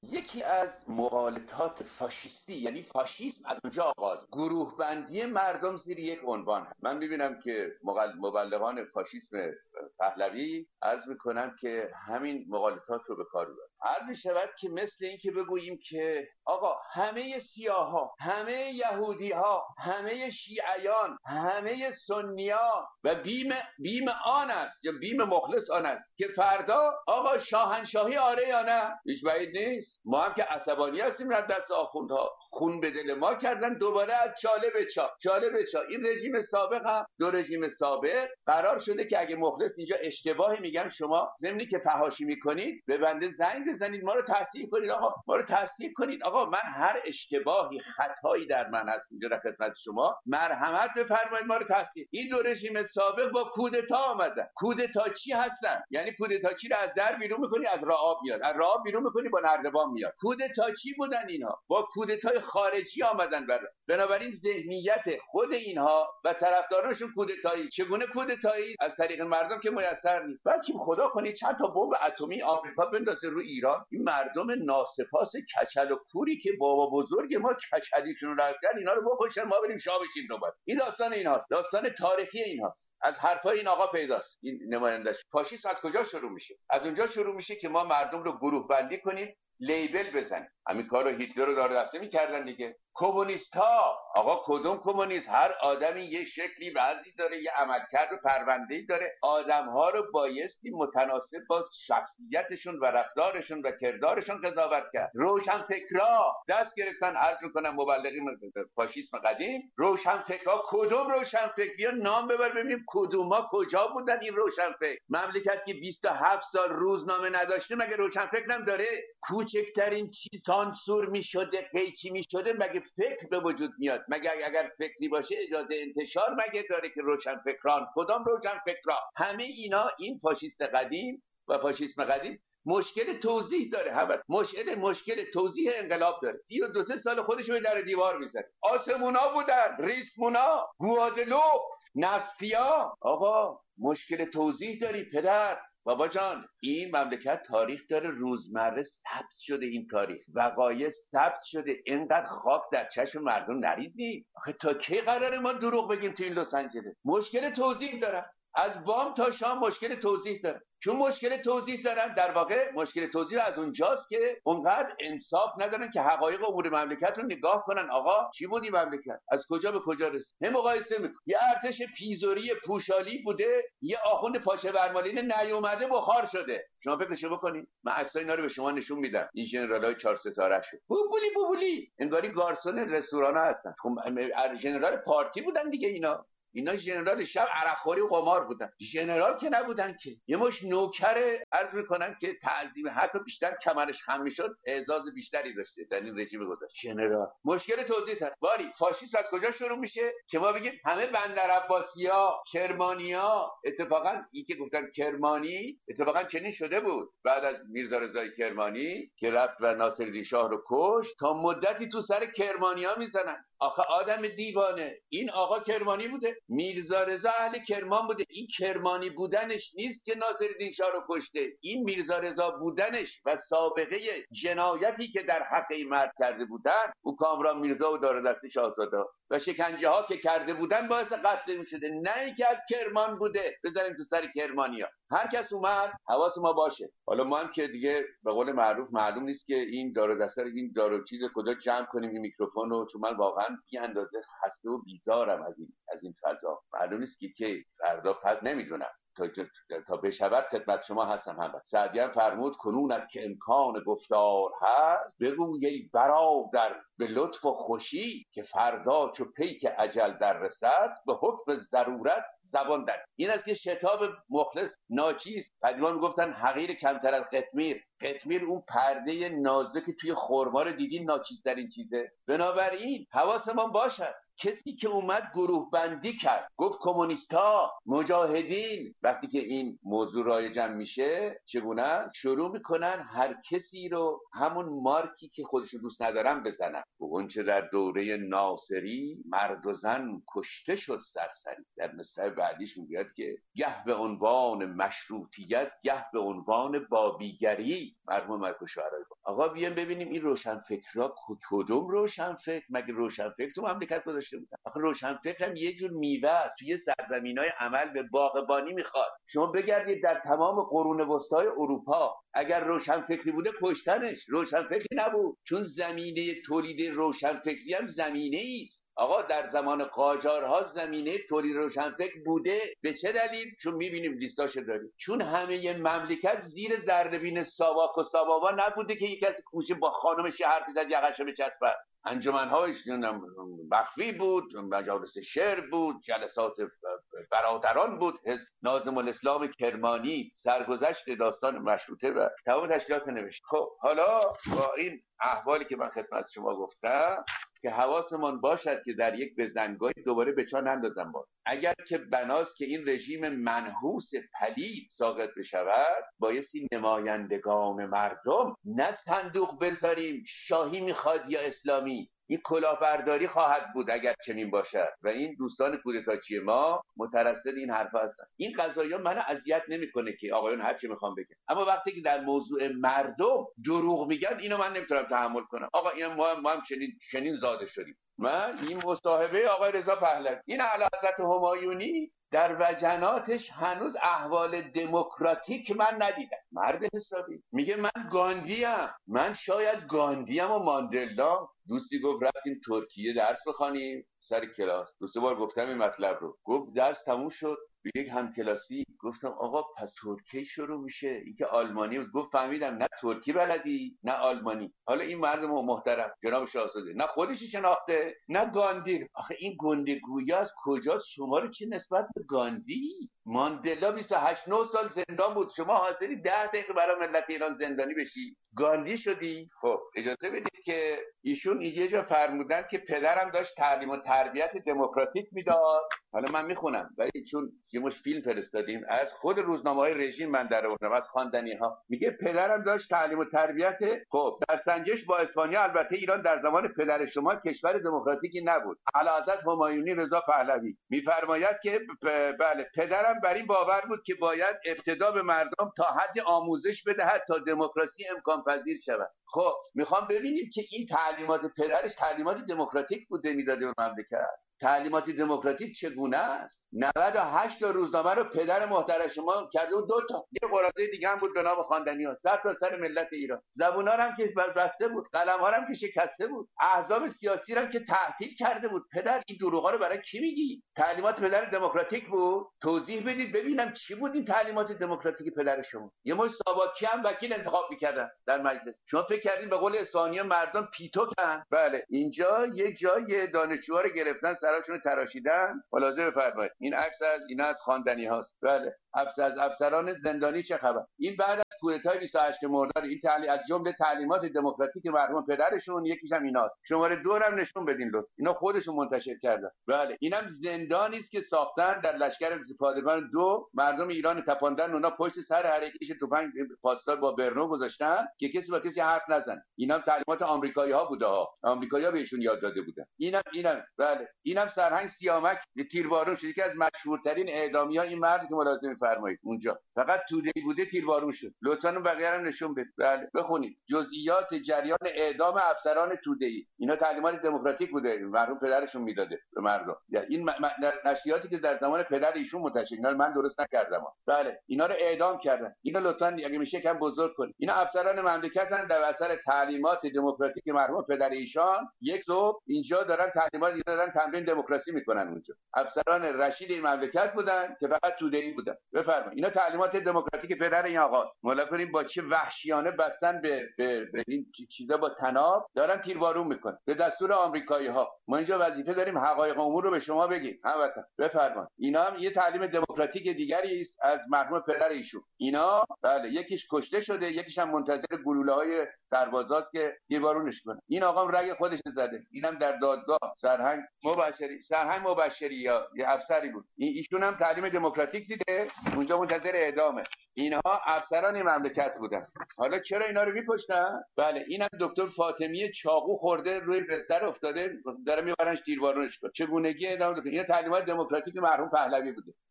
یکی از مغالطات فاشیستی، یعنی فاشیسم از اونجا آغاز، گروه بندی مردم زیر یک عنوان هست. من میبینم که مبلغان فاشیسم پهلوی عرض میکنن که همین مغالطات رو به کار ببرن. عرض میشود که مثل این که بگوییم که آقا همه سیاها، همه یهودیها، همه شیعیان، همه سنیان و بیم آن است یا بیم مخلص آن است که فردا آقا شاهنشاهی آره یا نه. هیچ بعید نیست. ما هم که عصبانی هستیم از دست آخوندها، خون به دل ما کردن، دوباره از چاله به چا. این رژیم سابق هم دو رژیم سابق قرار شده که اگه مخلص اینجا اشتباهی میگن، شما ضمنی که فحاشی میکنید به بنده زنگ بزنید، ما رو تصحیح کنید. آقا ما رو تصحیح کنید. آقا من هر اشتباهی خطایی در من هست اینجا در خدمت شما، مرحمت بفرمایید ما رو تصحیح. این دو رژیم سابق با کودتا آمدن. کودتا چی هستن؟ یعنی کودتا چی رو از در بیرون میکنی از راه آب میاد، از راه آب بیرون میکنی با نردبان میاد. کودتا چی بودن اینها؟ با کودتای خارجی آمدن. بنابراین ذهنیت خود اینها و طرفدارانشون کودتایی. چگونه کودتایی؟ از طریق مردم که میسر نیست. بلکه خدا کنه چند تا بمب اتمی آمریکا بندازه رو ایران، این مردم ناسپاس کچل و کوری که بابا بزرگ ما کچلیشون رو کردن، اینا رو بکشن ما بریم شاه بشیم دوباره. این داستان اینهاست، داستان تاریخی اینهاست. از حرفای این آقا پیداست. این نمایندش فاشیسم از کجا شروع میشه؟ از اونجا شروع میشه که ما مردم رو گروه بندی کنیم، لیبل بزنیم. همین کارو هیتلر رو داره دسته میکردن دیگه. کمونیست ها، آقا کدوم کمونیست؟ هر آدمی یه شکلی وضعی داره، یه عملکرد و پرونده‌ای داره. آدم‌ها رو بایستی متناسب با شخصیتشون و رفتارشون و کردارشون قضاوت کرد. روشنفکرا دست گرفتن، عرض می‌کنم مبلغین فاشیسم قدیم، روشنفکرا کدوم روشنفکر؟ بیا نام ببر ببینیم کدوما کجا بودن این روشنفکر. مملکت که 27 سال روزنامه نداشته مگه روشنفکر هم داره؟ کوچکترین چیز سانسور می‌شده، قیچی می‌شده، مگه فکر به وجود میاد؟ مگه اگر فکری باشه اجازه انتشار مگه داره که روشنفکران؟ کدام روشنفکرا؟ همه اینا این فاشیست قدیم و فاشیسم قدیم مشکل توضیح داره. مشکل توضیح انقلاب داره. 32 سال خودش رو در دیوار میزنه. آسمونا بودن، ریسمونا، گوادلوپ، نفیا. آقا مشکل توضیح داری پدر. بابا جان، این مملکت تاریخ داره، روزمره ثبت شده، این تاریخ وقایع ثبت شده. اینقدر خاک در چشم مردم نریزید. آخه تا کی قراره ما دروغ بگیم تو این لس آنجلس؟ مشکل توضیح دارن، از بام تا شام مشکل توضیح دارن. چون مشکل توضیح دارن، در واقع مشکل توضیح از اونجاست که اونقدر انصاف ندارن که حقایق امور مملکت رو نگاه کنن. آقا چی بود این مملکت؟ از کجا به کجا رسید؟ هم مقایسه میکنه. یه ارتش پیزوری پوشالی بوده، یه آخوند پاچه برمالین نیومده بخار شده. شما فکرشو بکنید. من عکسای اینا رو به شما نشون میدم. این ژنرالای 4 ستاره شو بوبولی انگاری گارسون رستوران هستن. خب ژنرال پارتی بودن دیگه. اینا ژنرال شب عرقخوری و قمار بودن. ژنرال که نبودن که. یه مش نوکر عرض میکنن که تعظیم حق بیشتر کمرش خم میشد، اعزاز بیشتری داشته در این رژیم گذاشت. ژنرال مشکل توضیح هست. باری فاشیسم از کجا شروع میشه؟ که ما بگیم همه بندر عباسیا، کرمانیا. اتفاقا این که گفتن کرمانی اتفاقا چنین شده بود. بعد از میرزا رضای کرمانی که رفت و ناصرالدین شاه رو کشت، تا مدتی تو سر کرمانیا میزنن. آخه آدم دیوانه، این آقا کرمانی بوده، میرزا رضا اهل کرمان بوده. این کرمانی بودنش نیست که ناصرالدین شاه رو کشته. این میرزا رضا بودنش و سابقه جنایتی که در حق این مرد کرده بودن، او کامران میرزا و دار دست شاهزاده و شکنجه ها که کرده بودن باعث قتل می شده. نه اینکه از کرمان بوده بذاریم تو سر کرمانیا. هر کس اومد حواس ما باشه. حالا ما هم که دیگه به قول معروف معلوم نیست که این دار دسته رو، این دارو چیز کجا جمع کنیم این میکروفون رو، چون من واقعا بی اندازه خسته و بیزارم از این فضا. معلوم نیست که فردا پس نمیدونم تا بشود خدمت شما هستم. هم سعدی هم فرمود کنونت که امکان گفتار هست، بگوی ای برادر به لطف و خوشی، که فردا چو پیک اجل در رسد، به حکم ضرورت زبان در. این است که شتاب مخلص ناچیز. قدیما میگفتن حقیر کمتر از قطمیر. قطمیر اون پرده نازک توی خرما رو دیدین، ناچیزترین چیزه. بنابراین حواسمون باشه. کسی که اومد گروه بندی کرد، گفت کمونیستا، مجاهدین، وقتی که این موضوع رایجم میشه چگونه شروع میکنن هر کسی رو همون مارکی که خودشو دوست ندارن بزنن. اون چه در دوره ناصری مرد و زن کشته شد سرسری. در مصرع بعدیش میگه که گه به عنوان مشروطیت، گه به عنوان بابیگری. مرحوم ملک شعرا. آقا بیام ببینیم این روشنفکرا کدوم روشنفکر؟ مگه روشنفکر تو مملکت گذاشته بودن؟ آخه روشنفکر هم یه جور میوه است، توی سرزمینای عمل به باغبانی میخواد. شما بگردید در تمام قرون وسطای اروپا، اگر روشنفکری بوده کشتنش. روشنفکری نبود، چون زمینه تولید روشنفکری هم زمینه است. آقا در زمان قاجارها زمینه تولید روشنفکر بوده. به چه دلیل؟ چون میبینیم لیستاشو داریم. چون همه مملکت زیر ذره‌بین ساواک و سابابا نبوده که یک کسی کوشه با خانمش حرف زد یقهشو بچسبد. انجمن‌هاش مخفی بود، مجالس شعر بود، جلسات برادران بود، ناظم الاسلام کرمانی سرگذشت داستان مشروطه و تمام تشکیلات نوشت. خب حالا با این احوالی که من خدمت شما گفتم که حواسمون باشد که در یک بزنگاهی دوباره به چا نندازم باز. اگر که بناست که این رژیم منحوس پلید ساقط بشود، بایستی نمایندگان مردم نه صندوق بذاریم شاهی میخواد یا اسلامی. این کلاهبرداری خواهد بود اگر چنین باشد و این دوستان کودتاچی ما مترصد این حرفا هستن. این قضایا منو اذیت نمیکنه که آقایون هر چی میخوام بگن، اما وقتی که در موضوع مردم دروغ میگن اینو من نمیتونم تحمل کنم. آقا این ما هم چنین زاده شدیم. من این مصاحبه آقای رضا پهلوی، این اعلیحضرت همایونی در وجناتش هنوز احوال دموکراتیک من ندیدم. مرد حسابی میگه من گاندیم، من شاید گاندیم و ماندلا. دوستی گفت رفتیم ترکیه درس بخوانیم سر کلاس، دو سه بار گفتم این مطلب رو، گفت درس تموم شد به یک همکلاسی گفتم آقا پس ترکی شروع میشه، این که آلمانی بود. گفت فهمیدم نه ترکی بلدی نه آلمانی. حالا این مرد محترم جناب شاهزاده نه خودشی شناخته نه گاندی. آخه این گندگویی از کجاست؟ شما رو چه نسبت به گاندی؟ ماندلا 28 9 سال زندان بود، شما حاضری 10 دقیقه برای ملت ایران زندانی بشی؟ گاندی شدی؟ خب اجازه بدید که ایشون یه جا فرمودن که پدرم داشت تعلیم و تربیت دموکراتیک میداد. حالا من میخونم ولی چون یه مش فیلم فرستادیم از خود روزنامه‌های رژیم من در آوردم، از خواندنی‌ها. میگه پدرم داشت تعلیم و تربیت. خب در سنجش با اسپانیا البته ایران در زمان پدر شما کشور دموکراتیکی نبود. اعلیحضرت همایونی رضا پهلوی میفرماید که بله پدرم بر این باور بود که باید ابتدا به مردم تا حد آموزش بدهد تا دموکراسی امکان پذیر شود. خب میخوام ببینیم که این تعلیمات پدرش تعلیمات دموکراتیک بوده میداده به مملکت. تعلیمات دموکراتیک چگونه است؟ 98 تا روزنامه رو پدر محترم شما کرده بود 2 تا. یه قرارداد دیگه هم بود به نام خواندنی‌ها، سر تا سر ملت ایران. زبونا هم که بسته بود، قلم‌ها هم که شکسته بود، احزاب سیاسی هم که تعطیل کرده بود. پدر این دروغا رو برای کی میگی؟ تعلیمات پدر دموکراتیک بود؟ توضیح بدید ببینم چی بود این تعلیمات دموکراتیک پدر شما؟ یه مش ساواکی هم وکیل انتخاب می‌کردن در مجلس. شما فکر کردین به قول اسفانی مردم پیتوکن؟ بله اینجا یه جای دانشجوها رو گرفتن سراشون تراشیدن. ملاحظه بفرمایید این عکس از اینا از خواندنی هاست. بله از افسران زندانی چه خبر؟ این بعد از کودتای 28 مرداد این تعلیم از جمله تعلیمات دموکراتیک مرحوم پدرشون یکیش هم ایناست. شماره 2 هم نشون بدین لطفا. اینا خودشون منتشر کردن. بله اینم زندانی است که ساختن در لشکر پادگان 2 مردم ایران تپاندن، اونا پشت سر هر یکیش تفنگ پاسدار با برنو گذاشتن که کسی با کسی حرف نزنه. اینم تعلیمات آمریکایی‌ها بوده ها. آمریکایی‌ها بهشون یاد داده بودن. اینم بله اینم سرهنگ سیامک تیربارون شد، یکی از مشهورترین اعدامی‌ها این مرد که ملاحظه می‌فرمایید اونجا فقط توده‌ای بوده تیربارون شد. لطفاً بقیه رو نشون بدید. بله بخونید جزئیات جریان اعدام افسران توده‌ای. اینا تعلیمات دموکراتیک بوده مرحوم پدرشون میداده به مردم. این نشریاتی که در زمان پدر ایشون منتشر اینا من درست نکردم. بله اینا رو اعدام کردن. اینا لطفاً اگه میشه کم بزرگ کنید. اینا افسران مملکتن در اثر تعلیمات دموکراتیک مرحوم پدر ایشان. یک صبح اینجا دارن تعلیمات دارن تمرین دموکراسی میکنن اونجا. افسران رشید این مملکت بودن که فقط توده‌ای بودن. بفرمایید اینا تعلیمات دموکراتیک پدر این آقا. مولا کنیم با چه وحشیانه بستن به این چیزا با تناب دارن تیربارون میکنن به دستور آمریکایی‌ها. ما اینجا وظیفه داریم حقایق امور رو به شما بگیم هموطن. بفرمایید اینا هم یه تعلیم دموکراتیک دیگری است از مرحوم پدر ایشون. اینا بله یکیش کشته شده یکیش هم منتظر گلوله‌های سربازاست که تیربارونش کنه. این آقا رگ خودش زده. اینم در دادگاه سرهنگ مبشری یا یه افسری بود. ایشون هم تعلیم دموکراتیک دیده اونجا منتظر اعدامه. اینها افسران مملکت بودن. حالا چرا اینا رو می‌کشتن؟ بله اینم دکتر فاطمی چاقو خورده روی بستر افتاده داره میبرنش تیربارونش کنه. چگونگی اعدام دکتر؟ اینا تعلیمات دموکراتیک مرحوم پهلوی بوده.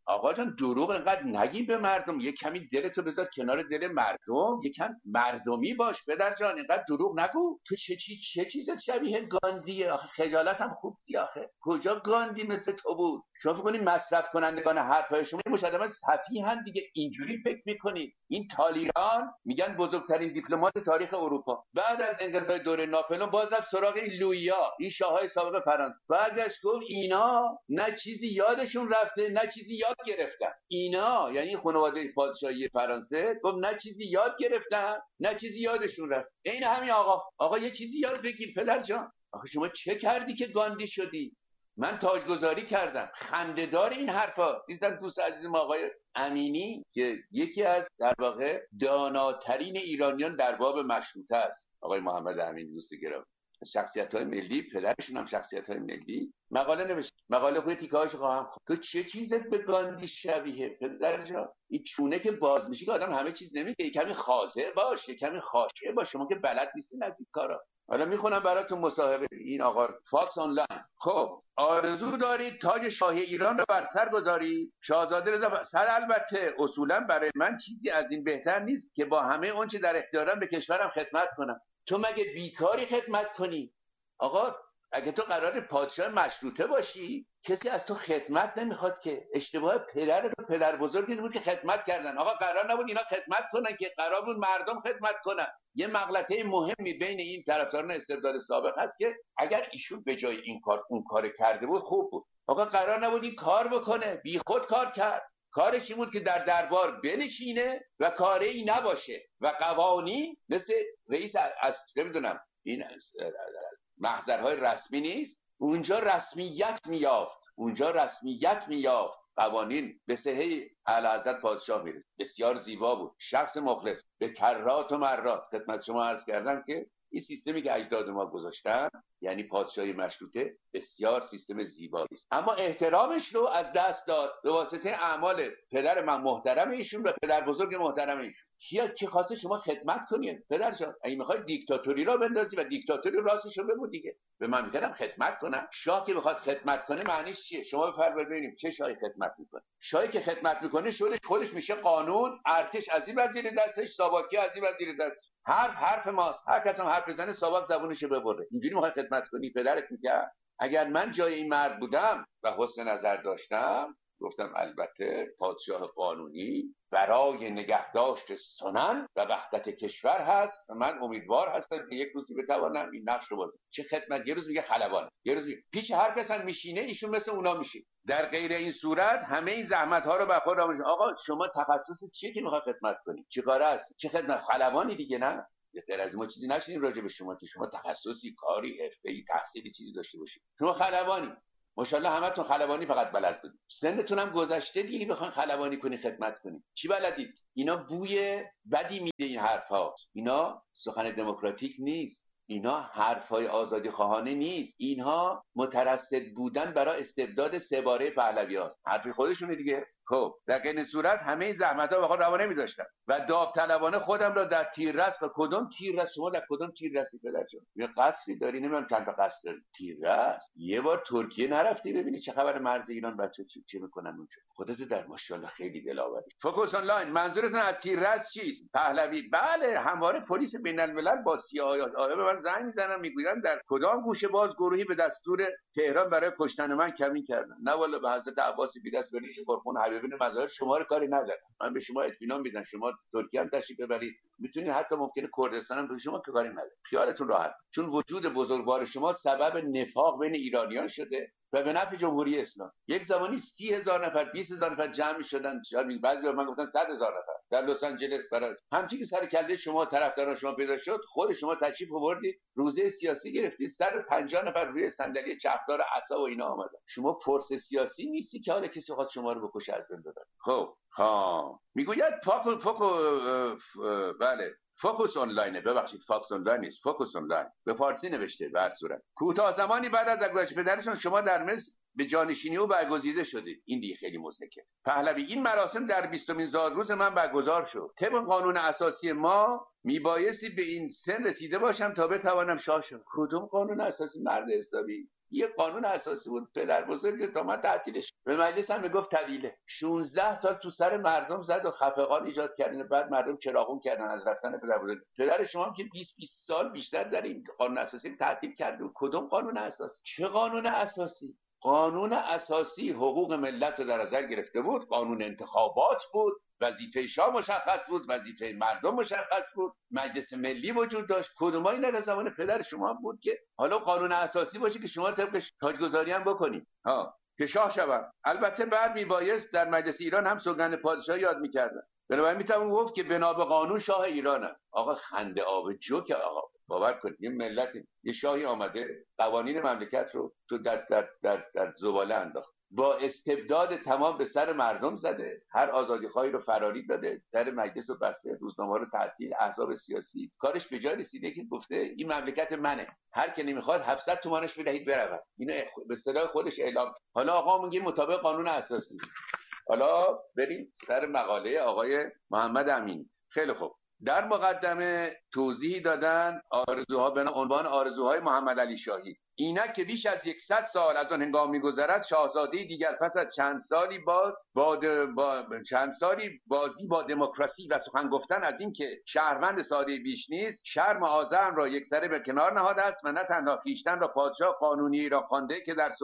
آقا جان دروغ اینقدر نگی به مردم، یه کمی دلتو بذار کنار دل مردم، یکم مردمی باش پدر جان، اینقدر دروغ نگو. تو چه چیزت شبیه گاندیه آخه؟ خجالت هم خوب دی آخه. کجا گاندی مثل تو بود؟ شما فکر کنید مصرف کنندگان حرفای شما مشدما سفیهن دیگه، اینجوری فکر میکنید. این تالیران میگن بزرگترین دیپلمات تاریخ اروپا، بعد از انقلاب دوره ناپلئون باز رفت سراغ این لویا، این شاههای سابق فرانسه، برگشت گفت اینا نه چیزی یادشون رفته نه چیزی یاد گرفتن. اینا یعنی خانواده پادشاهی فرانسه گفت نه چیزی یاد گرفتن نه چیزی یادشون رفت. این همین آقا یه چیزی یاد بگیر پدر جان. آخه شما چه کردی که گاندی شدی؟ من تاجگذاری کردم. خنده‌دار این حرفا. دیدم دوست عزیزم آقای امینی که یکی از در واقع داناترین ایرانیان در باب مشروطه است، آقای محمد امینی دوست گرامی، شخصیت‌های ملی، پدرشون هم شخصیت‌های ملی، مقاله نوشت. مقاله خود تیکه‌هاش خواهم. تو چه چیزت به گاندی شبیه پدر جان؟ این چونه که باز میشه که آدم همه چیز نمیگه. کمی خاضع باش، کمی خاشع باش. شما که بلد نیستین از این کارا. حالا میخونم براتون مصاحبه این آقا فاکس آنلاین. خب آرزو دارید تاج شاهی ایران رو بر سر گذارید؟ شاهزاده رضا سر البته اصولا برای من چیزی از این بهتر نیست که با همه اون چه در اختیارم به کشورم خدمت کنم. تو مگه بیکاری خدمت کنی؟ آقا اگه تو قرار پادشاه مشروطه باشی کسی از تو خدمت نمیخواد که. اشتباه پدرت و پدر بزرگت بود که خدمت کردن. آقا قرار نبود اینا خدمت کنن که، قرار بود مردم خدمت کنن. یه مغلطه مهمی بین این طرفداران استبداد سابق هست که اگر ایشون به جای این کار اون کار کرده بود خوب بود. آقا قرار نبود این کار بکنه، بی خود کار کرد. کارش این بود که در دربار بنشینه و کاری نباشه و قوانین مثل رئیس از نمیدونم این محضرهای رسمی نیست، اونجا رسمیت میافت. قوانین به صحه اعلیحضرت پادشاه میرسه. بسیار زیبا بود، شخص مخلص. به کرات و مرات خدمت شما عرض کردم که این سیستمی که اجداد ما گذاشتن یعنی پادشاهی مشروطه بسیار سیستم زیبایی است، اما احترامش رو از دست داد به واسطه اعمال پدر من محترم ایشون و پدر بزرگ محترم ایشون. کی خواسته شما خدمت کنید پدر جان؟ اگه میخواید دیکتاتوری را بندازی و دیکتاتوری راستش رو بگو دیگه. به من میگن خدمت کنم. شاه که بخواد خدمت کنه معنیش چیه؟ شما بفرمایید ببینیم چه شاهی خدمت میکنه. شاهی که خدمت میکنه خودش میشه قانون، ارتش از این وزیر دستش، ساواکی از این وزیر دستش. حرف ماست. هر کس هم حرف بزنه ساواک زبونشو ببره. اینجوری میخواد خدمت کنی؟ پدرت میگه اگر من جای این مرد بودم و حسن نظر داشتم گفتم البته پادشاه قانونی برای نگهداشت سنن و وحدت کشور هست و من امیدوار هستم که یک روزی بتوانم این نقش رو بازی. چه خدمت؟ یه روز میگه خلبان، یه روز میگه پیش هر کس هم میشینه ایشون مثل اونا میشه. در غیر این صورت همه این زحمت ها رو به خود آموزید. آقا شما تخصص چیه که میخواد خدمت کنی؟ چیکاره است؟ چه خدمت؟ خلبانی دیگه نه. غیر از ما چیزی نشینیم راجع به شما که شما تخصصی، کاری، حرفه‌ای، تحصیلی چیزی داشته باشید. شما خلبانی، ماشاءالله همتون خلبانی فقط بلد بودید. سنتون هم گذشته دیگه بخواید خلبانی کنی خدمت کنی. چی بلدید؟ اینا بوی بدی میده این حرفا. اینا سخن دموکراتیک نیست. اینا حرفای آزادی خواهانه نیست. اینها مترصد بودن برای استبداد سه باره پهلوی‌هاست. حرفی خودشونه دیگه. خب در این صورت همه زحمت‌ها به خود روا نمی‌داشتم و داوطلبانه خودم را در تیررس و کدوم تیررس؟ شما در کدوم تیررسی پدر جان؟ یه قصری داری؟ نمیدونم چند تا قصر داری. تیررس یه بار ترکیه نرفتی ببینی چه خبر مرز ایران بچه چی میکنن اونجا؟ خودت در ماشاءالله خیلی دلاوری. فوکوس آنلاین منظورتون از تیررس چیست؟ پهلوی؟ بله همواره پلیس بین‌الملل با CIA به من زنگ میزنن میگویند در کدام گوشه باز گروهی به دستور تهران برای کشتن من کمین کردن. نه والا به حضرت عباس بی‌دست بریش قربون حبیبین مظاهر شما رو کاری ندارم. من به شما اطمینان میدم شما ترکیه هم تشریف ببرید، میتونید حتی ممکنه کردستان هم به شما که کاری نداره. خیالتون راحت، چون وجود بزرگوار شما سبب نفاق بین ایرانیان شده و به نفع جمهوری اسلامی. یک زمانی 30,000 نفر 20,000 نفر جمع شدن، شاید بعضی من گفتن 100,000 نفر در لس آنجلس برای همچین که سر کله شما طرفداران شما پیدا شد. خود شما تشریف آوردید روزه سیاسی گرفتید، 150 نفر روی صندلی چپدار عصا و اینا آمدن. شما فرس سیاسی نیستی که حالا کسی خواست شما رو بکشه از بین ببره. خب میگوید بله فوکوس آنلاینه، ببخشید فاکس آنلاین نیست، فوکوس آنلاین به فارسی نوشته. به هر صورت کوتاه زمانی بعد از درگذشت پدرشون شما در مصر به جانشینی او برگزیده شدید. این دیگه خیلی مضحکه. پهلوی: این مراسم در 20مین زادروز من برگزار شد. طبق قانون اساسی ما میبایستی به این سن رسیده باشم تا بتوانم شاه شم. کدوم قانون اساسی مرد حسابی؟ یه قانون اساسی بود پدر بزرگ تا من تعطیلش به مجلس هم میگفت طویله 16 سال تو سر مردم زد و خفقان ایجاد کردن بعد مردم چراغون کردن از رفتن پدر بزرگ. پدر شما هم که 20 سال بیشتر در این قانون اساسی تعطیل کرده. کدوم قانون اساسی؟ چه قانون اساسی؟ قانون اساسی حقوق ملت رو در نظر گرفته بود، قانون انتخابات بود، وظیفه شاه مشخص بود، وظیفه مردم مشخص بود، مجلس ملی وجود داشت. کدوم اینا در زمان پدر شما بود که حالا قانون اساسی باشه که شما طبقش تاجگذاری هم بکنید که شاه شوم. البته بعد میبایست در مجلس ایران هم سوگند پادشاهی یاد میکردن. بنابراین میتونم گفت که بنا به قانون شاه ایرانه. آقا خنده آب جوک. آقا باور کنید یه ملت یه شاهی آمده قوانین مملکت رو تو در زباله انداخت، با استبداد تمام به سر مردم زده، هر آزادیخواهی رو فراری داده، در مجلس و بسته، روزنامه رو تعطیل، احزاب سیاسی. کارش به جای رسیده که گفته این مملکت منه، هر که نمیخواد 700 تومانش بدهید برود. اینو به اصطلاح خودش اعلام. حالا آقا میگه مطابق قانون اساسی. حالا بریم سر مقاله آقای محمد امینی. خیلی خوب. در مقدمه توضیحی دادن آرزوها به عنوان آرزوهای محمد علی شاهی. اینک که بیش از 100 سال از آن هنگام می‌گذرد شاهزاده دیگر پس از چند سالی بازی با دموکراسی و سخن گفتن از این که شهروند ساده بیش نیست، شرم آذرم را یکسره به کنار نهاده است و نه تنها خویشتن را پادشاه قانونی را خوانده که در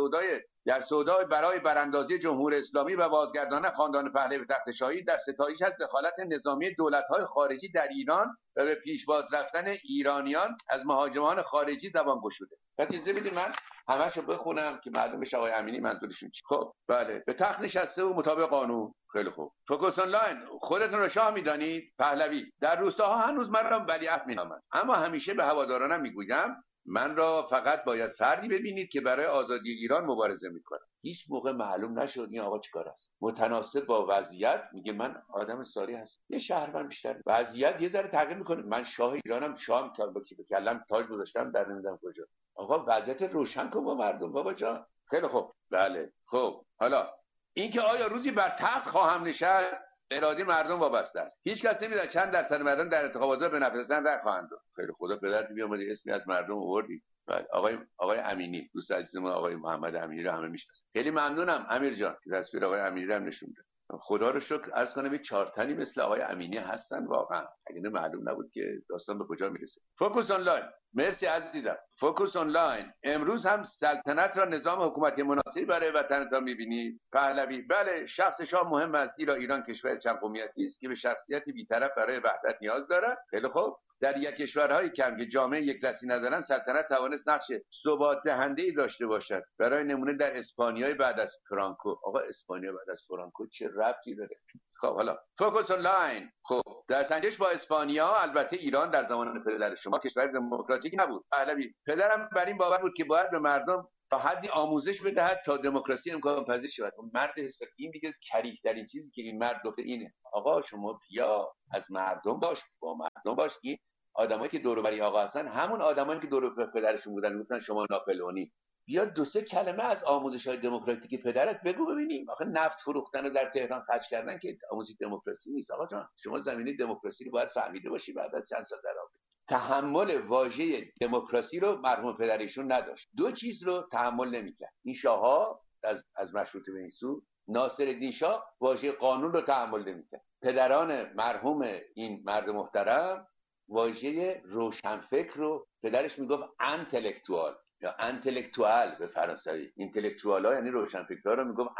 سودای برای براندازی جمهور اسلامی و بازگرداندن خاندان پهلوی به تخت شاهی در ستایش از دخالت نظامی دولت‌های خارجی در ایران و به پیشواز رفتن ایرانیان از مهاجمان خارجی زبان گشوده. پس اجازه بدید من همه‌شو بخونم که معلوم بشه آقای امینی منظورشون چیه. خب بله، به تخت نشسته و مطابق قانون. خیلی خوب. فوکوس آنلاین، خودتون رو شاه می‌دانید؟ پهلوی: در روستاها هنوز من را ولیعهد می‌نامند، اما همیشه به هوادارانم میگویم من را فقط باید فردی ببینید که برای آزادی ایران مبارزه میکنه. هیچ موقع معلوم نشد این آقا چیکار است. متناسب با وضعیت میگه من آدم ساری هستم. یه شهروند بیشتر. وضعیت یه ذره تغییر میکنه. من شاه ایرانم، شاه با کی بکلم تاج گذاشتم در نمیدونم کجا. آقا وضعیت روشن کن با مردم بابا جان. خیلی خوب. بله. خب حالا اینکه آیا روزی بر تخت خواهم نشست اراده مردم وابسته است. هیچ کس نمی‌داند چند درصد مردم در انتخابات به نفع زن رأی خواهند داد. خیلی خدا پدر بیامد اسمی از مردم آوردی. بله آقای امینی، دوست عزیزمون آقای محمد امینی رو همه میشناسن. خیلی ممنونم امیر جان که تصویر آقای امینی رو هم نشون داد. خدا رو شکر عرض کنم یک 4 تنی مثل آقای امینی هستن واقعا. اگه معلوم نبود که داستان به کجا میرسه. فوکوس آنلاین. مرسی عزیزم. فوکوس آنلاین. امروز هم سلطنت را نظام حکومتی مناسبی برای وطنتان می‌بینید؟ پهلوی: بله، شخص شاه مهم است زیرا ایران کشور چند قومیتی است که به شخصیتی بی‌طرف برای وحدت نیاز دارد. خیلی خوب. در یک کشورهای کم که جامعه یک دستی ندارند سلطنت توانست نقش ثبات دهنده‌ای داشته باشد. برای نمونه در اسپانیا بعد از فرانکو. آقا اسپانیا بعد از فرانکو چه ربطی داره؟ خب حالا فوکوس آنلاین. خب در سنجش با اسپانیا، البته ایران در زمان پدر شما کشور دموکراتیک نبود. پهلوی: پدرم بر این باور بود که باید به مردم تا حدی آموزش بدهد تا دموکراسی امکان پذیر شود. مرد حساب این دیگه کریک در این چیزی که این مرد گفته اینه. آقا شما بیا از مردم باش، با مردم باش. این آدمایی که دور و بر آقا هستن همون آدمایی که دور و بر پدرشون بودن، گفتن شما ناپلئونی. بیا 2-3 کلمه از آموزش‌های دموکراتیک پدرت بگو ببینیم. آخه نفت فروختن رو در تهران خرج کردن که آموزش دموکراسی نیست. آقا جان شما زمینه دموکراسی رو باید فهمیده باشی بعد از چند سال در آمریکا. تحمل واژه دموکراسی رو مرحوم پدرشون نداشت. 2 چیز رو تحمل نمی‌کرد. این شاه‌ها از مشروطه به این سو، ناصرالدین شاه واژه قانون رو تحمل نمی‌کرد. پدران مرحوم این مرد محترم واژه روشنفکر رو، پدرش میگفت انتלקتوال یا انتלקتوال به فرانسوی. اینتלקتوال‌ها یعنی روشنفکرها رو میگفت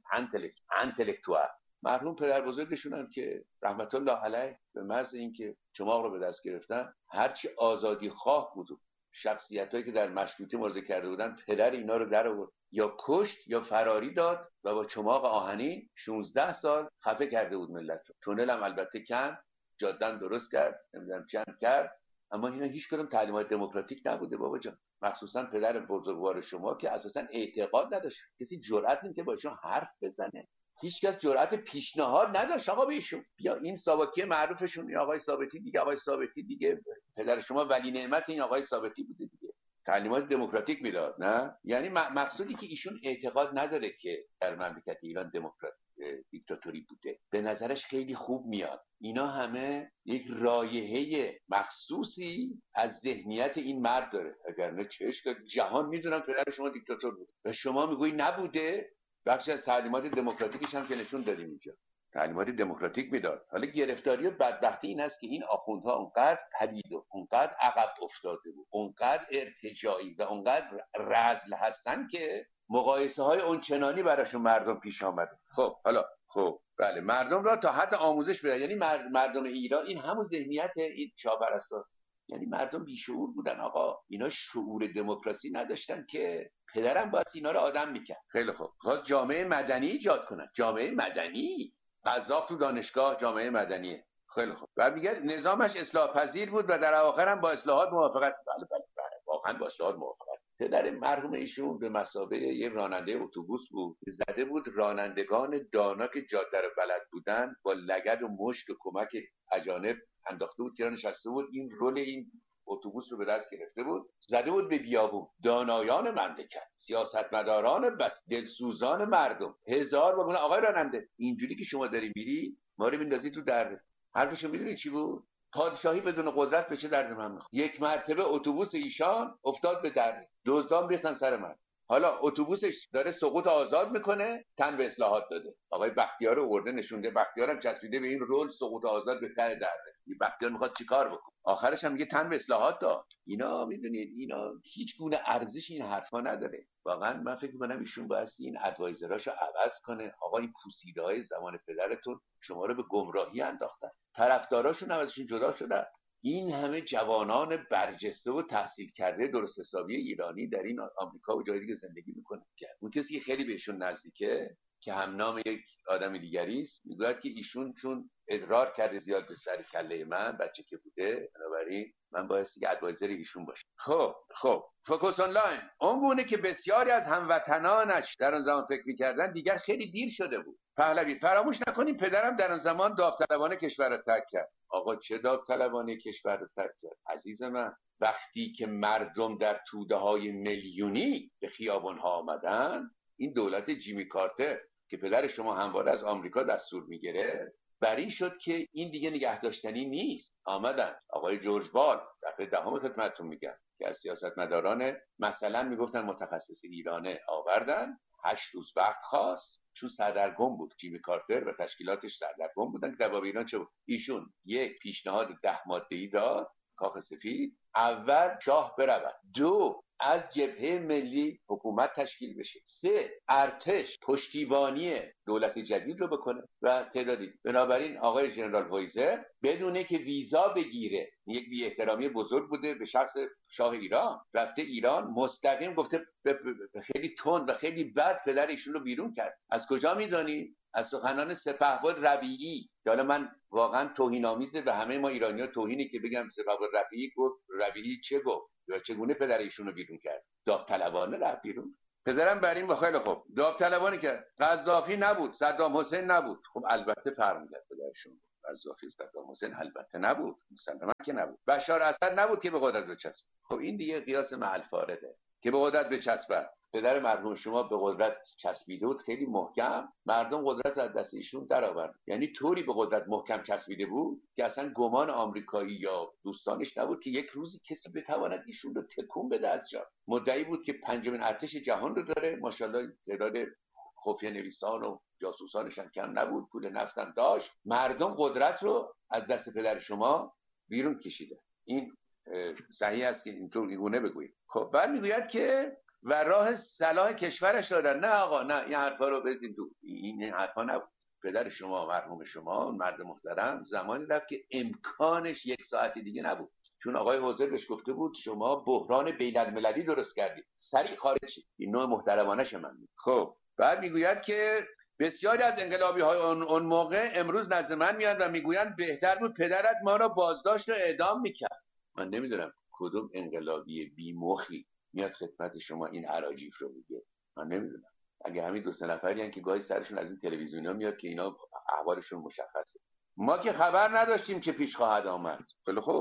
انتלקتوال. مرحوم پدر بزرگشون هم که رحمت الله علیه به محض اینکه چماق رو به دست گرفتن، هرچی آزادی خواه بود شخصیتایی که در مشروطه مبارزه کرده بودن، پدر اینا رو در آورد، یا کشت یا فراری داد و با چماق آهنین 16 سال خفه کرده بود ملت رو. تونل هم البته کند، جاده درست کرد، نمیدونم چند کرد، اما اینا هیچ کدوم تعلیمات دموکراتیک نبوده بابا جان. مخصوصا پدر بزرگوار شما که اساسا اعتقاد نداشت، کسی جرئت نمی‌کنه با ایشون حرف بزنه، هیچ کس جرأت پیشنهاد نداشت آقا بهشون. بیا این ثابتی معروفشون، این آقای ثابتی دیگه، آقای ثابتی دیگه پدر شما ولی نعمت این آقای ثابتی بوده دیگه، تعلیمات دموکراتیک میداد. نه یعنی مقصودی که ایشون اعتقاد نداره که در مملکت ایران دیکتاتوری بوده، به نظرش خیلی خوب میاد اینا همه یک رایحه مخصوصی از ذهنیت این مرد داره. اگر نه چشم جهان میدونم پدر شما دیکتاتور بود و شما میگویی نبوده. بخشی از تعلیمات دموکراتیکش هم که نشون دادیم اینجا، تعلیمات دموکراتیک میداد. حالا گرفتاری و بدبختی این است که این آخوندها اونقدر پلید و اونقدر عقب افتاده بود، اونقدر ارتجاعی و اونقدر رذل هستن که مقایسه های اونچنانی براشون مردم پیش آمده. خب حالا خب بله، مردم را تا حد آموزش بده. یعنی مردم ایران این همون ذهنیت این شاهپرستاست. یعنی مردم بیشعور بودن آقا، اینا شعور دموکراسی نداشتن که پدرم باید اینا رو آدم میکرد. خیلی خوب، خواست جامعه مدنی ایجاد کنن. جامعه مدنی، قذاف تو دانشگاه جامعه مدنیه. خیلی خوب. و میگه نظامش اصلاح پذیر بود و در آخر هم با اصلاحات موافقت. بله واقعا با اصلاحات موافقت. پدر مرحوم ایشون به مثابه یه راننده اتوبوس بود، زده بود رانندگان دانا که جاده رو بلد بودن با لگد و مشت و کمک اجانب انداخته بود که نشسته بود این رول این اتوبوس رو به دست گرفته بود، زده بود به بیابون. دانایان مملکت، سیاستمداران بس، دلسوزان مردم، هزار بگونه آقای راننده اینجوری که شما داری میری ما رو میندازی تو درد. حرفشو میدونی چی بود؟ پادشاهی بدون قدرت بشه درد من میخواد. یک مرتبه اتوبوس ایشان افتاد به درد، دزدان ریختن سر من. حالا اتوبوسش داره سقوط آزاد میکنه، تن به اصلاحات داده. آقای بختیار رو آورده نشونده، بختیار هم چسبیده به این رول سقوط آزاد به ته درده. این بختیار میخواد چیکار بکنه؟ آخرش هم میگه تن به اصلاحات داد. اینا میدونید اینا هیچ گونه ارزش این حرفا نداره. واقعا من فکر میکنم ایشون باید این ادوایزراشو عوض کنه. آقا این پوسیده‌های زمان پدرتون شما رو به گمراهی انداختن، طرفداراشون هم ازشون جدا شدن. این همه جوانان برجسته و تحصیل کرده درست حسابی ایرانی در این آمریکا و جای دیگه زندگی میکنه. اون کسی که خیلی بهشون نزدیکه که همنام یک آدم دیگری است میگوید که ایشون چون ادرار کرده زیاد به سر کله من بچه که بوده، بنابراین من بایستی که ادوایزر ایشون باشم. خب فوکوس آنلاین اون گونه که بسیاری از هموطنانش در اون زمان فکر میکردن دیگر خیلی دیر شده بود. پهلوی فراموش نکنیم پدرم در اون زمان داوطلبانه کشور رو ترک کرد. آقا چه داوطلبانه کشور رو ترک کرد عزیز من؟ وقتی که مردم در توده‌های میلیونی به خیابان‌ها آمدن، این دولت جیمی کارتر که پدر شما همواره از آمریکا دستور میگیره بری شد که این دیگه نگه داشتنی نیست. آمدن آقای جورج بال دفعه دهم خدمتتون میگم که از سیاستمداران مثلا میگفتن متخصص ایرانه آوردن، 8 روز وقت خواست چون سردرگم بود. جیمی کارتر و تشکیلاتش سردرگم بودن که در باب ایران چه بود؟ ایشون یک پیشنهاد 10 ماده‌ای داد کاخ سفید. اول شاه برود، 2 از جبهه ملی حکومت تشکیل بشه، 3 ارتش پشتیبانی دولت جدید رو بکنه و تعدادی. بنابراین آقای ژنرال وایزر بدونه که ویزا بگیره، یک بی احترامی بزرگ بوده به شخص شاه ایران، رفته ایران مستقیم گفته خیلی تند و خیلی بد پدر ایشون رو بیرون کرد. از کجا میدونی؟ از سخنان سپهبد ربیعی. حالا من واقعا توهین‌آمیزه به همه ما ایرانی‌ها توهینی که بگم سپهبد ربیعی گفت. ربیعی چه گفت یا چگونه پدر ایشون رو بیرون کرد؟ داوطلبانه رفت بیرون. پدرم بر این خیلی خوب داوطلبانه کرد. قذافی نبود، صدام حسین نبود. خب البته فرق می‌کرد پدرشون. قذافی صدام حسین البته نبود، مسلماً که نبود. بشار اسد نبود که به قدرت بچسبه. خب این دیگه قیاس محل فارده که به قدرت بچسبه. پدر مرحوم شما به قدرت چسبیده بود خیلی محکم، مردم قدرت از دست ایشون در آورد. یعنی طوری به قدرت محکم چسبیده بود که اصلا گمان آمریکایی یا دوستانش نبود که یک روزی کسی بتواند ایشون رو تکون بده از جا. مدعی بود که 5مین ارتش جهان رو داره، ماشاءالله تعداد خفیه نویسان و جاسوسانش هم کم نبود، پول نفتم داشت. مردم قدرت رو از دست پدر شما بیرون کشیده. این صحیح است که اینطور اینگونه بگویید. خب بعد میگوید که و راه صلاح کشورش دادن. نه آقا نه، این حرفا رو بزنید تو. این حرفا نبود. پدر شما مرحوم شما مرد محترم زمانی رفت که امکانش 1 ساعت دیگه نبود، چون آقای حوزر بهش گفته بود شما بحران بین‌المللی درست کردید، سریع خارج شید. این نوع محترمانه من. خب بعد میگوید که بسیاری از انقلابی‌های اون موقع امروز نزد من میاد و میگویند بهتر بود پدرت ما را بازداشت و اعدام میکرد. من نمیدونم کدوم انقلابی بی‌مخی میاد خدمت شما این اراجیف رو میگه. من نمیدونم. اگه همین 2-3 نفری هستن که گاهی سرشون از این تلویزیون‌ها میاد که اینا احوالشون مشخصه. ما که خبر نداشتیم که پیش خواهد آمد. خیلی خوب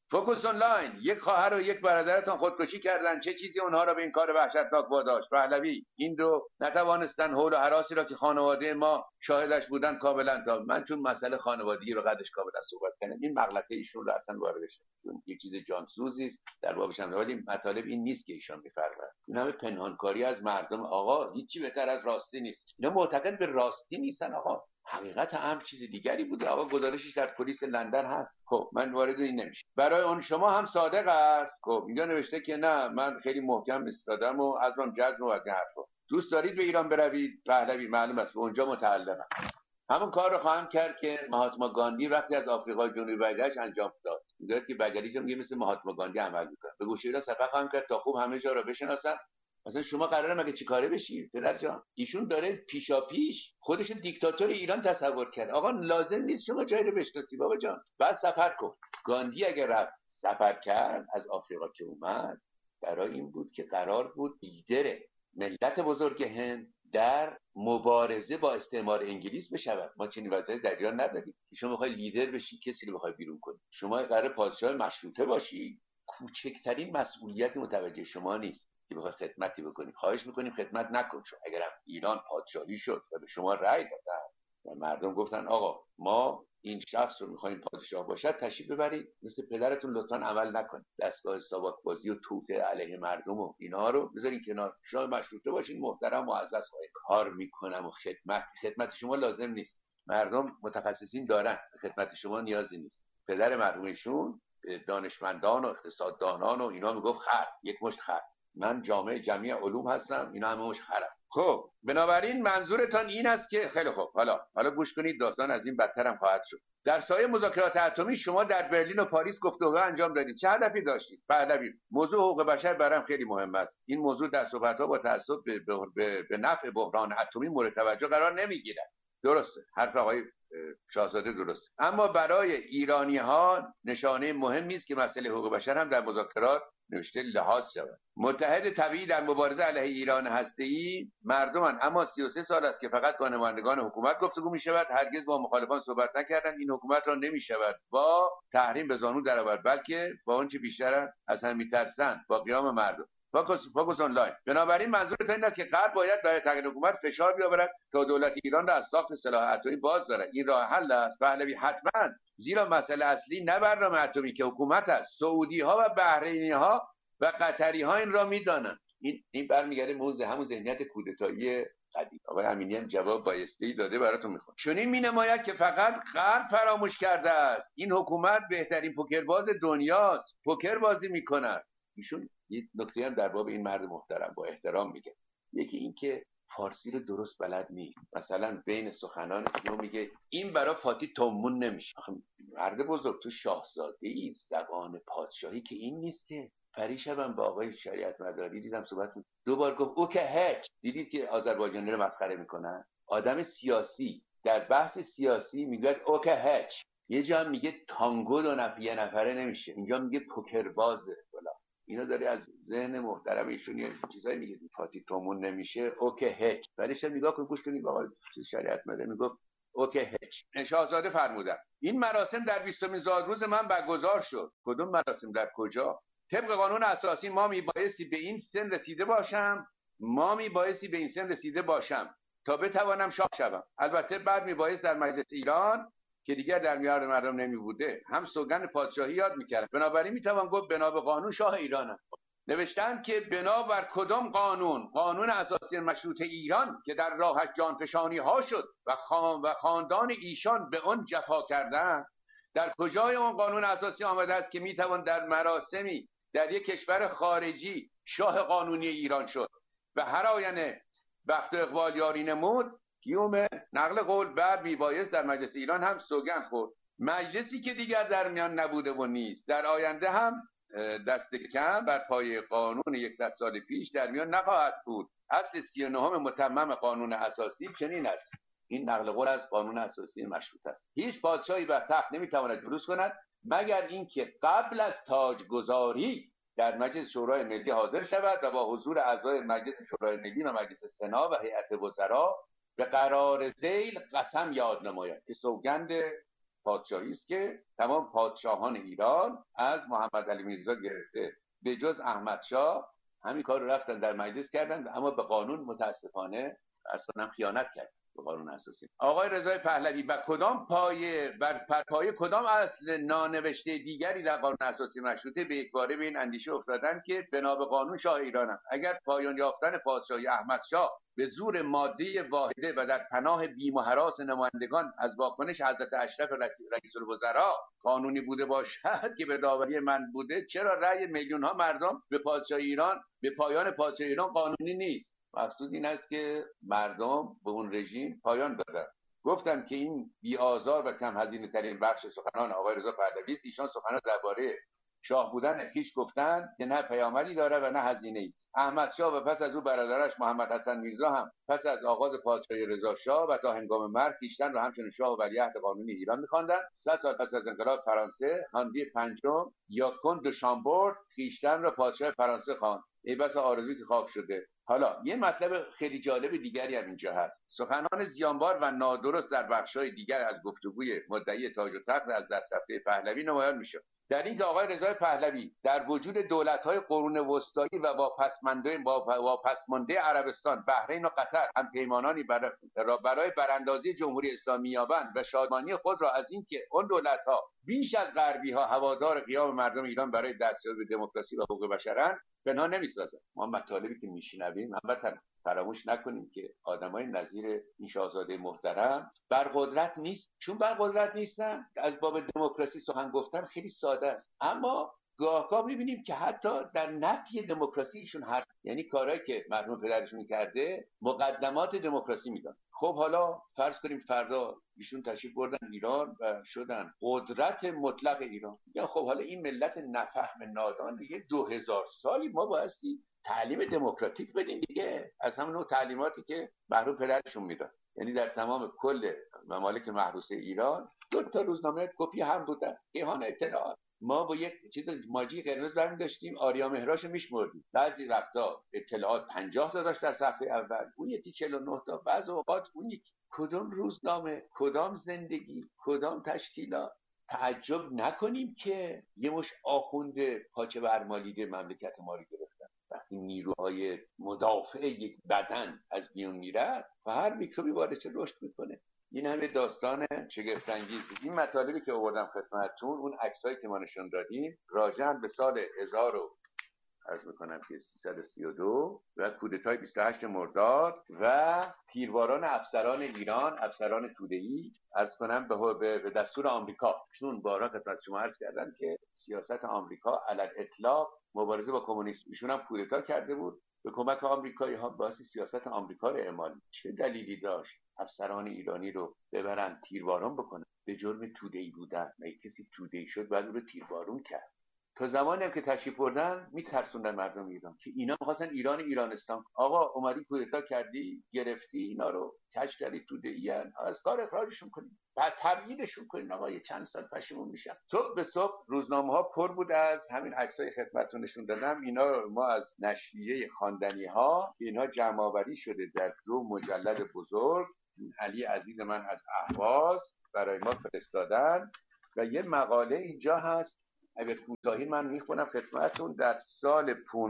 فوکوس آنلاین، یک خواهر و یک برادرتان خودکشی کردند، چه چیزی اونها را به این کار وحشتناک واداشت؟ پهلوی: این دو نتوانستند حول و هراسی را که خانواده ما شاهدش بودند کاملا تا من چون مسئله خانوادگی رو قدش کاملا صحبت کردم، این مغلطه ایشون رو اصلا واردش چون یک چیز جانسوزی است در بابش هم، ولی مطالب این نیست که ایشان می‌فرمایند. این همه پنهانکاری از مردم. آقا هیچی بهتر از راستی نیست. اینا معتقد به راستی نیستن آقا، حقیقت امر چیز دیگری بوده. آقا گزارشش در پلیس لندن هست. خب من وارد این نمیشه. برای اون شما هم صادق است. خب اینجا نوشته که نه من خیلی محکم ایستادم و ازم جزم و از این حرفا. دوست دارید به ایران بروید؟ پهلوی: معلوم است اونجا متعلقم. همون کار رو خواهم کرد که مهاتما گاندی وقتی از آفریقای جنوبی برگشت انجام داد. میگه که برگشتم میگه مثل مهاتما گاندی عمل میکنه. به گوشه را سفر خواهم کرد تا خوب همه جا را بشناسم. مثلا شما قراره مگه چیکاره بشی پدر جان؟ ایشون داره پیشاپیش خودش دیکتاتور ایران تصور کرد. آقا لازم نیست شما جایی رو بشناسی بابا جان، بعد سفر کن. گاندی اگر رفت سفر کرد از آفریقا که اومد، برای این بود که قرار بود لیدر ملت بزرگ هند در مبارزه با استعمار انگلیس بشود. ما چنین وضعیتی در ایران نداریم. شما میخوای لیدر بشی، کسی رو میخوای بیرون کنی. شما قراره پادشاه مشروطه باشی، کوچکترین مسئولیت متوجه شما نیست که بخوای خدمتی بکنی. خواهش میکنیم خدمت نکن. چون اگرم ایران پادشاهی شد و به شما رأی دادن و مردم گفتن آقا ما این شخص رو میخوایم پادشاه باشد، تشریف ببرید مثل پدرتون لطفاً عمل نکنید. دستگاه ساواک بازی و توته علیه مردم و اینا رو بذارین کنار. شما مشروطه باشین، محترم معزز خواهید کار میکنم و خدمت شما لازم نیست. مردم متخصصین دارن، خدمت شما نیازی نیست. پدر مرحومشون دانشمندان و اقتصاددانان و اینا میگفت خر، یک مشت خر. من جامعه جمعی علوم هستم، اینا همه مشت خرم. خب بنابراین منظورتان این است که خیلی خوب، حالا گوش کنید، داستان از این بدتر هم خواهد شد. در سایه مذاکرات اتمی شما در برلین و پاریس گفتگوها انجام دادید. چه هدفی داشتید؟ پهلوی: موضوع حقوق بشر برام خیلی مهم است. این موضوع در صحبت‌ها با تعصب به نفع بحران اتمی مورد توجه قرار نمیگیرد. درسته، حرف آقای شاهزاده درست، اما برای ایرانی‌ها نشانه مهمی است که مسئله حقوق بشر هم در مذاکرات نوشته لحاظ شود. متحد طبیعی در مبارزه علیه ایران هسته‌ای مردمان، اما 33 سال است که فقط با نمایندگان حکومت گفتگو می‌شود، هرگز با مخالفان صحبت نکردند. این حکومت را نمی‌شود با تحریم به زانو درآورد، بلکه با آنچه بیشتر از هم می‌ترسند، با قیام مردم. فوکوس آنلاین: بنابراین منظورت این است که غرب باید برای تغییر حکومت فشار بیاورد تا دولت ایران را از ساخت سلاح اتمی باز دارد. این راه حل است؟ پهلوی: حتما، زیرا مسئله اصلی نه برنامه اتمی که حکومت است. سعودی ها و بحرینی ها و قطری ها این را میدانند. این برمیگرده موزه همون ذهنیت کودتایی قدیم. آقای امینی هم جواب بایسته ای داده، براتون میخونم. چون این مینماید که فقط غرب فراموش کرده است این حکومت بهترین پوکرباز دنیاست، پوکر بازی میکند. ایشون یه نکته هم در باب این مرد محترم با احترام میگه. یکی این که فارسی رو درست بلد نیست. مثلا بین سخنان اینو میگه این برای فاتی تومون نمیشه. مرد بزرگ، تو شاهزاده ای، زبان پادشاهی که این نیست که. پریشبم با آقای شریعت مداری دیدم صحبت دو بار گفت اوکی هک. دیدید که آذربایجانی رو مسخره میکنن؟ آدم سیاسی در بحث سیاسی میگه اوکی هک. یه جا میگه تانگو دو نفره نمیشه، اینجا میگه پوکر بازه. اینا داره از ذهن محترم ایشون یه چیزایی میگه. فاتی تومون نمیشه اوکی هک. ولی شما نگاه کنید، گوش کنید، آقا شریعت مداری میگفت اوکی هک. شاهزاده فرمودن این مراسم در 20مین زادروز من برگزار شد. کدوم مراسم؟ در کجا؟ طبق قانون اساسی ما میبایستی به این سن رسیده باشم تا بتوانم شاه شوم. البته بعد میبایست در مجلس ایران که دیگر در میان مردم نمیبوده هم سوگند پادشاهی یاد میکرد. بنابراین میتوان گفت بنا به قانون شاه ایرانم. نوشتن که بنابر کدام قانون؟ قانون اساسی مشروطه ایران که در راهش جانفشانی ها شد و خاندان ایشان به آن جفا کردند. در کجای اون قانون اساسی آمده است که میتوان در مراسمی در یک کشور خارجی شاه قانونی ایران شد و هر آینه وقت اقبال یاری نمود یوم نقل قول بعد میبایست در مجلس ایران هم سوگند خورد. مجلسی که دیگر در میان نبوده و نیست، در آینده هم دست کم بر پای قانون 100 سال پیش در میان نخواهد بود. اصل 39 متمم قانون اساسی چنین است. این نقل قول از قانون اساسی مشروطه است. هیچ پادشاهی بر تخت نمیتواند جلوس کند مگر اینکه قبل از تاجگذاری در مجلس شورای ملی حاضر شود و با حضور اعضای مجلس شورای ملی و مجلس سنا و هیئت وزرا به قرار ذیل قسم یاد نماید که سوگند پادشاهی است که تمام پادشاهان ایران از محمد علی میرزا گرفته به جز احمد شاه همین کار رو رفتن در مجلس کردن، اما به قانون متاسفانه اصلا خیانت کرد به قانون اساسی. آقای رضای پهلوی بر کدام پایه بر پایه کدام اصل نانوشته دیگری در قانون اساسی مشروطه به یک باره به این اندیشه افتادن که بنا به قانون شاه ایرانم، اگر پایان یافتن پادشاهی احمد شاه به زور ماده واحده و در پناه بیم و هراس نمایندگان از واکنش حضرت اشرف رئیس الوزراء قانونی بوده باشد که به داوری من بوده، چرا رأی میلیون ها مردم به پادشاهی ایران، به پایان پادشاهی ایران قانونی نیست؟ مقصود این است که مردم به اون رژیم پایان دادن. گفتم که این بی‌آزار و کم هزینه ترین بخش سخنان آقای رضا پهلوی است. ایشان سخنان درباره شاه بودن خویش گفتند که نه پیامدی داره و نه هزینه‌ای. احمد شاه و پس از او برادرش محمد حسن میرزا هم پس از آغاز پادشاهی رضا شاه و تا هنگام مرگ خویشتن را همچنین شاه و ولیعهد قانونی ایران می‌خواندند. 100 سال پس از انقلاب فرانسه هنری پنجم یا کند دو شامبورد خویشتن را پادشاه فرانسه خواند. ای بس آرزویی که خواب شده. حالا یه مطلب خیلی جالب دیگری هم اینجا هست. سخنان زیانبار و نادرست در بخش‌های دیگر از گفتگوی مدعی تاج و تخت از دست رفته پهلوی نمایان میشه. در این که آقای رضای پهلوی در وجود دولت‌های قرون وسطایی و واپسمانده عربستان، بحرین و قطر هم پیمانانی برای براندازی جمهوری اسلامی یابند و شادمانی خود را از اینکه اون دولت‌ها بیش از غربی‌ها هوادار قیام مردم ایران برای دستیابی به دموکراسی و حقوق بشرند پنهان نمی‌سازند. ما مطالبی که میشنویم البته فراموش نکنیم که آدمای نظیر این شاهزاده محترم برقدرت نیست. چون برقدرت نیستن از باب دموکراسی سخن گفتن خیلی ساده است، اما گاه‌ها می‌بینیم که حتی در نفی دموکراسی ایشون یعنی کارهایی که مرحوم پدرشون کرده مقدمات دموکراسی میدن. خب حالا فرض کنیم فردا ایشون تشریف بردن ایران و شدن قدرت مطلق ایران، یا خب حالا این ملت نفهم نادان دیگه 2000 سالی ما بایستی تعلیم دموکراتیک بدیم دیگه، از همون نوع تعلیماتی که مرحوم پدرشون میدن. یعنی در تمام کل ممالک محروسه ایران 2 تا روزنامه کپی هم بودن، کیهان اطلاعات. ما با یک چیز ماجی قرمز برمی داشتیم، آریا مهراش میشمردیم، بعضی وقتا اطلاعات 50 تا داشت در صفحه اول، اون یکی 49 تا، بعض اوقات اون یکی. کدام روزنامه، کدام زندگی، کدام تشکیلات؟ تعجب نکنیم که یه مش آخونده پاچه برمالیده مملکت ما رو گرفتن. وقتی نیروهای مدافع یک بدن از میون میرد و هر میکروبی وارد رشد میکنه. این همه داستان شگفت انگیزی. این مطالبی که آوردم خدمتتون، اون عکسایی که ما نشون دادیم راجع به سال 1332 و کودتای 28 مرداد و تیرواران افسران ایران، افسران توده‌ای، عرض کنم به دستور آمریکا، چون بارها خدمت شما عرض کردم که سیاست آمریکا علی الاطلاق مبارزه با کمونیسم، ایشون هم کودتا کرده بود به کمک آمریکایی‌ها، باعث سیاست آمریکا رو اعمال. چه دلیلی داشت افسران ایرانی رو ببرن تیروارون بکنن به جرم توده‌ای بودن؟ اگه کسی توده‌ای شد بعد رو تیروارون کرد. تا زمانی هم که تشریف بردن میترسوندن مردم ایران که اینا می‌خواستن ایرانستان. آقا اومدی کودتا کردی، گرفتی اینا رو، کش کردی توده‌ایان، از کار اخراجشون کنید، بعد تبعیدشون کنید. آقا یه چند سال پشیمون میشن. صبح به صبح روزنامه‌ها پر بود از همین عکسای خدمتتون نشون دادم. اینا ما از نشریه خواندنی‌ها، اینها جمع‌آوری شده در 2 مجلد بزرگ. علی عزیز من از اهواز برای ما فرستادن و یه مقاله اینجا هست، اگر کوتاهی من میخونم خدمتتون. در سال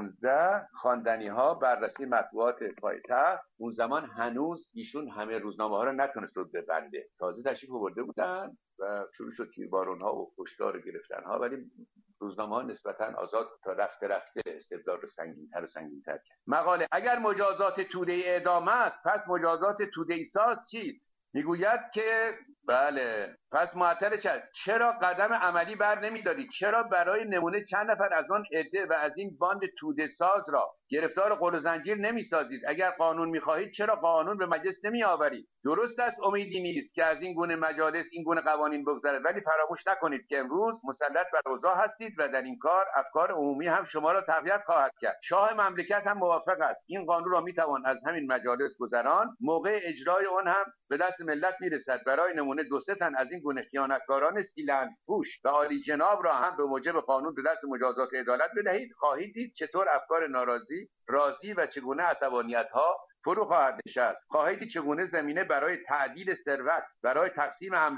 15 خواندنی‌ها بررسی مطبوعات پایتخت، اون زمان هنوز ایشون همه روزنامه‌ها رو نتونست رو ببنده، تازه تشریف آورده بودن و شروع شد تیربارون‌ها و کشتار و گرفتن‌ها، ولی روزنامه‌ها نسبتاً آزاد تا رفته استبداد رو سنگین‌تر و سنگین‌تر کرد. مقاله: اگر مجازات توده‌ای اعدام است، پس مجازات توده‌ای ساز چیست؟ میگوید که بله، پس معطل چرا قدم عملی بر نمی‌دارید؟ چرا برای نمونه چند نفر از آن عده و از این باند توده ساز را گرفتار قل و زنجیر نمی‌سازید؟ اگر قانون می‌خواهید چرا قانون به مجلس نمی‌آورید؟ درست است امیدی نیست که از این گونه مجالس این گونه قوانین بگذرد، ولی فراموش نکنید که امروز مسلط بر اوضاع هستید و در این کار افکار عمومی هم شما را تقویت خواهد کرد. شاه مملکت هم موافق است. این قانون را می‌توان از همین مجالس گذران، موقع اجرای آن هم به دست ملت میرسد. برای نمونه 2-3 تن از این گونه خیانتکاران سیلند پوش و عالی جناب را هم به موجب قانون به دست مجازات عدالت بدهید. خواهید دید چطور افکار ناراضی راضی و چگونه عصبانیت‌ها فرو خواهد نشست. خواهید دید چگونه زمینه برای تعدیل ثروت، برای تقسیم املاک،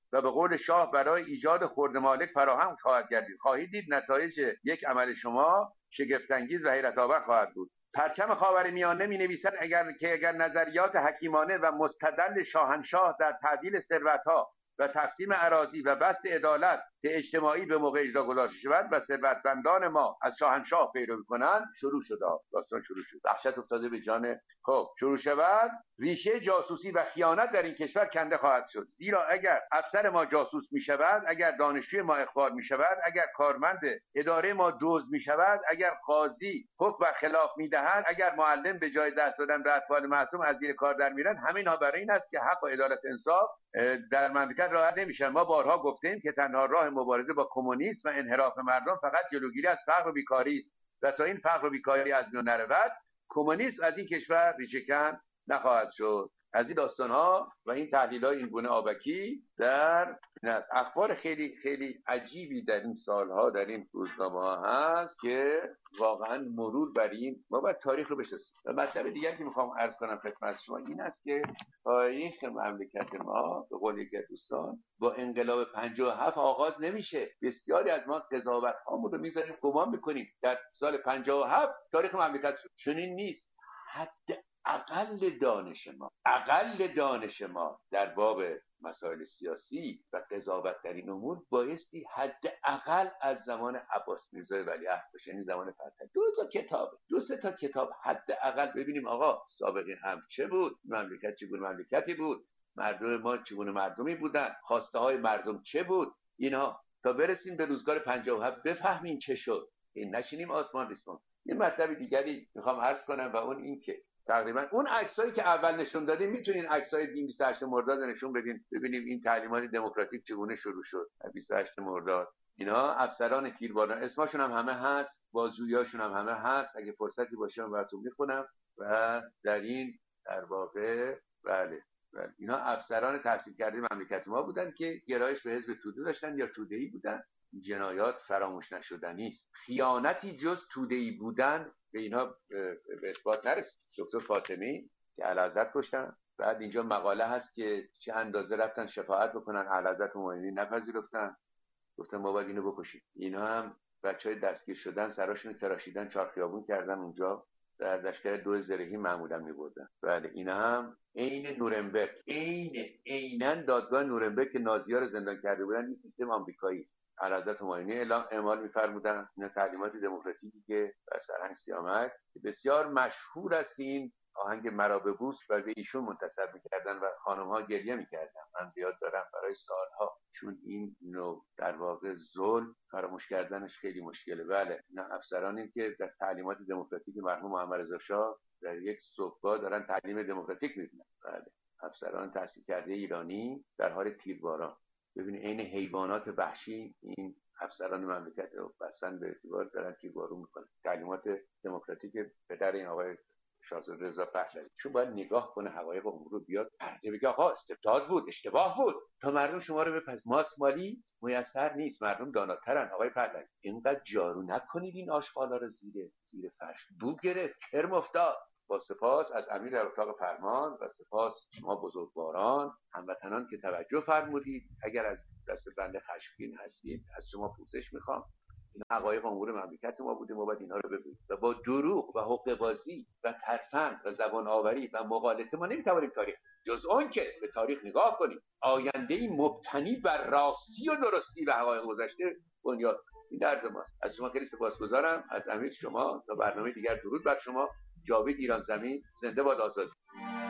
و به قول شاه برای ایجاد خرد مالک فراهم خواهد گردید. خواهید دید نتایج یک عمل شما شگفت‌انگیز و حیرت‌آور خواهد بود. پرچم خاورمیانه می‌نویسد اگر نظریات حکیمانه و مستدل شاهنشاه در تعدیل ثروت‌ها و تقسیم اراضی و بسط عدالت اجتماعی به موقع اجرا گذاشته شود و ثروتمندان ما از شاهنشاه پیروی کنند، شروع شد. داستان شروع شد. وحشت افتاده به جان. خب شروع شود، ریشه جاسوسی و خیانت در این کشور کنده خواهد شد. زیرا اگر افسر ما جاسوس می شود، اگر دانشجوی ما اخبار می شود، اگر کارمند اداره ما دزد می شود، اگر قاضی حکم خلاف می دهد، اگر معلم به جای دست دادن به اطفال معصوم از زیر کار در میرن، همه اینها برای این است که حق و عدالت انصاف در مملکت رعایت نمیشن. ما بارها گفتیم که تنها راه مبارزه با کمونیسم و انحراف مردم فقط جلوگیری از فقر و بیکاری است و تا این فقر و بیکاری از میان نرود، کمونیسم از این کشور ریشه‌کن نخواهد شد. از این داستان‌ها و این تحلیل‌های این گونه آبکی در اخبار خیلی خیلی عجیبی در این سالها در این روزنامه‌ها هست که واقعا مرور بر این ما باید تاریخ رو بشناسیم. و مطلب دیگری که میخوام عرض کنم خدمت شما این است که تاریخ مملکت ما به قول یک دوستان با انقلاب 57 آغاز نمیشه. بسیاری از ما قضاوت‌هامون رو میذاریم گمان میکنیم در سال 57 تاریخ مملکت شد. چنین نیست. اقل دانش ما در باب مسائل سیاسی و قضاوت در این امور بایستی حداقل از زمان عباس میرزا ولیعهد باشه، یعنی زمان فتح. دو سه تا کتاب حداقل ببینیم آقا سابقه هم چه بود، مملکت چگونه مملکتی بود، مردم ما چگونه مردمی بودن، خواسته های مردم چه بود، اینها تا برسیم به روزگار 57 بفهمیم چه شد. این نشینیم آسمان ریسمان. یه مطلب دیگری میخوام عرض کنم و اون این که تقریبا اون عکسایی که اول نشون دادیم میتونین عکسای 28 مرداد نشون بدین ببینیم این تعلیمات دموکراتیک چگونه شروع شد. 28 مرداد اینا افسران تیرباران اسمشون هم همه هست، بازجوییاشون هم همه هست. اگه فرصتی باشه من براتون میخونم. و در این در واقع بله اینا افسران تحصیل کرده مملکت ما بودن که گرایش به حزب توده داشتن یا توده‌ای بودن. جنایات فراموش نشدنی است. خیانتی جز توده‌ای بودن به اینا به اثبات نرسید. دکتر فاطمی که اعلیحضرت کشتن، بعد اینجا مقاله هست که چه اندازه رفتن شفاعت بکنن، اعلیحضرت مومنین نپذیرفتن، گفتن ما باید اینو بکشیم. اینا هم بچهای دستگیر شدن سراشون تراشیدن، چهار خیابون کردن اونجا، در لشکر دو زرهی معمولا می‌بردن. بله اینا هم عین نورنبرگ، عیناً دادگاه نورنبرگ که نازی‌ها رو زندان کرده بودن، این سیستم آمریکایی اعلیحضرت همایونی اعمال می‌فرمودن. اینا تعلیمات دموکراتیکی که در سرهنگ سیامک بسیار مشهور است. این آهنگ مرا ببوس و به ایشون منتسب می‌کردن و خانم‌ها گریه می‌کردن. من یاد دارم برای سالها، چون این نوع در واقع ظلم فراموش کردنش خیلی مشکله. بله اینا افسرانی که در تعلیمات دموکراتیک مرحوم محمد رضا شاه در یک صبحگاه دارن تعلیم دموکراتیک می‌دن. بله افسران تحصیل کرده ایرانی در حال تیرباران. ببینید عین حیوانات وحشی این افسران مملکت رو بسن به اعتبار دارن تیربارون میکنن. تعلیمات دموکراتیک پدر این آقای شاهزاده رضا پهلوی، چون باید نگاه کنه حقایق امور رو، بیاد پرده بگه آقا استبداد بود، اشتباه بود، تا مردم شما رو بپذیرن. مالی میسر نیست، مردم داناترن. آقای پهلوی اینقدر جارو نکنید این آشغالا رو زیر فرش. بو گرفت، کرم افتاد. با سپاس از امیر در اتاق فرمان و سپاس شما بزرگواران هموطنان که توجه فرمودید. اگر از دست بنده خشمگین هستید از شما پوزش میخوام. این حقایق امور مملکت ما بوده، ما باید اینها رو بگوییم و با دروغ و حقه بازی و ترفند و زبان آوری و مغالطه ما نمیتوانیم تاریخ، جز اون که به تاریخ نگاه کنیم آینده‌ای مبتنی بر راستی و درستی و حقایق گذشته بنیاد. این درد ماست. از شما خیلی سپاسگزارم، از امیر شما. تا برنامه دیگر درود بر شما. جاوید ایران زمین، زنده باد آزادی.